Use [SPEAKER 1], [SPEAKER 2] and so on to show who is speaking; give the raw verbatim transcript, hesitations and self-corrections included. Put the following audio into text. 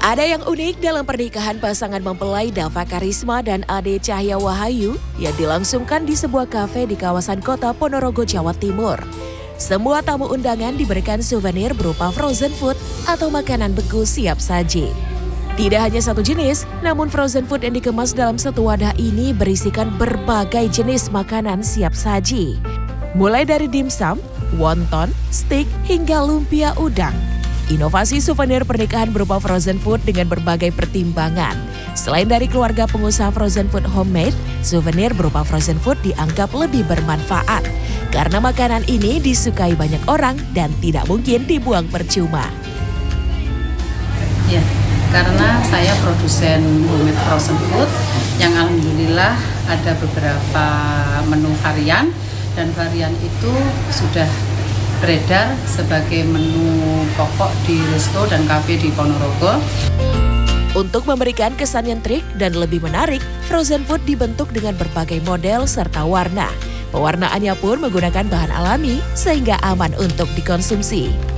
[SPEAKER 1] Ada yang unik dalam pernikahan pasangan mempelai Dava Karisma dan Ade Cahya Wahayu yang dilangsungkan di sebuah kafe di kawasan kota Ponorogo, Jawa Timur. Semua tamu undangan diberikan souvenir berupa frozen food atau makanan beku siap saji. Tidak hanya satu jenis, namun frozen food yang dikemas dalam satu wadah ini berisikan berbagai jenis makanan siap saji. Mulai dari dimsum, wonton, steak, hingga lumpia udang. Inovasi souvenir pernikahan berupa frozen food dengan berbagai pertimbangan. Selain dari keluarga pengusaha frozen food homemade, souvenir berupa frozen food dianggap lebih bermanfaat. Karena makanan ini disukai banyak orang dan tidak mungkin dibuang percuma.
[SPEAKER 2] Ya, karena saya produsen homemade frozen food yang alhamdulillah ada beberapa menu varian dan varian itu sudah beredar sebagai menu pokok di resto dan kafe di Ponorogo.
[SPEAKER 1] Untuk memberikan kesan yang trik dan lebih menarik, frozen food dibentuk dengan berbagai model serta warna. Pewarnaannya pun menggunakan bahan alami sehingga aman untuk dikonsumsi.